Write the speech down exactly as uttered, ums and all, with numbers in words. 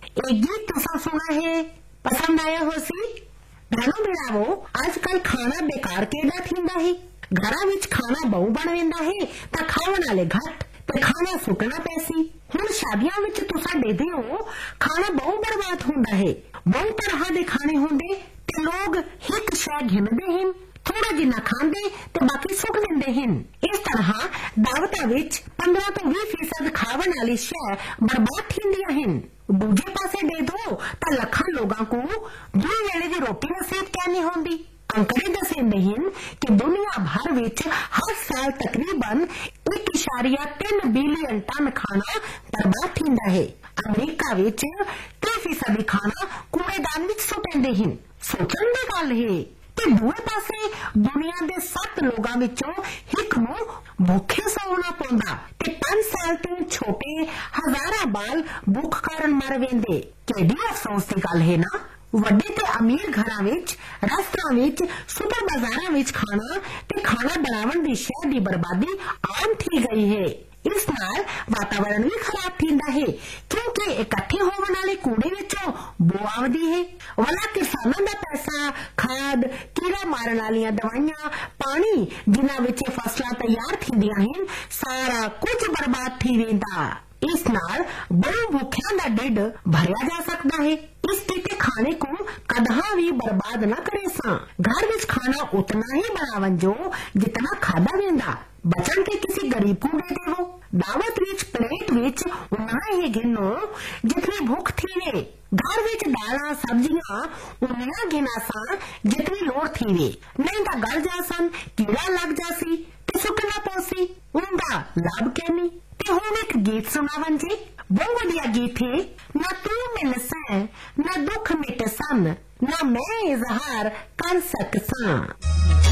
एक गीत तुसा सुना है, पसंद आया हो सी? भैनों भरावो, आजकल खाना बेकार केड़ा थींदा है। घरां विच खाना बहु बन वेंदा है तां खावन वाले घट ते खाना सुकना पैसी। हुण शादियां विच तुसा देखदे हो खाना बहु बर्बाद हुंदा है। बहु तरह दे खाने हुंदे ते लोग हिक शै गिनदे हन, थोड़ा जिन्ना खांदे ते बाकी सुक दिंदे हन। इस तरह दावतां विच पंद्रह तो बीस फीसद खावन वाली शै बर्बाद थींदियां हन। दूजे पासे दे दो तां लखां लोगां को दो वेले दी रोटी नसीब कैनी होंदी। अंकड़े दसेंदे हन कि दुनिया भर विच हर साल तकरीबन एक इशारिया तीन बिलियन टन खाना बर्बाद थींदा है। अमरीका विच तीस फीसदी खाना कूड़ेदान विच सुट्टदे हन। सोचण दी गल है। ते दूए पासे दुनिया दे सत्त लोगां विचों हिक नूं भुखे सौना पौंदा ते पांच साल तो छोटे हजारां बाल भुख कारण मर वेंदे। केडी अफसोस दी गल है ना। वड्डे ते अमीर घरां विच, रेस्तरां विच, सुपर बाजारां विच खाना ते खाना बनावन दी शै दी बर्बादी आम थी गई है। इस नाल वातावरण भी खराब थींदा है क्योंकि इकट्ठे होवन वाले कूड़े विचों बो आवदी है। वाला किसानां दा पैसा, खाद, कीड़ा मारन वालियां दवाइयां, पानी जिन्हां विच फसलां तैयार थींदियां हन, सारा कुछ बर्बाद थी वेंदा। इस नाल बहु भुखियां दा ढिड भरिया जा सकदा है। इस कीते खाने को कदहां भी बर्बाद न करे सा। घर विच खाना उतना ही बनावन जो जितना खादा वेंदा। बचन के किसी गरीब को दे देवो। दावत विच प्लेट विच उन्ना ही गिनो जितनी भूख थीवे। घर विच दालां सब्जियां उन्ना गिना सा जितनी लोड़ थीवे। नहीं तां गल जासन, कीड़ा लग जासी ते सुटना पोसी। उनदा लाभ कैनी। ते हुण एक गीत सुनावन जी। बहुत वधिया गीत है। ना तू मिल सै, ना दुख मिट सन, ना मैं इजहार कर सकसां।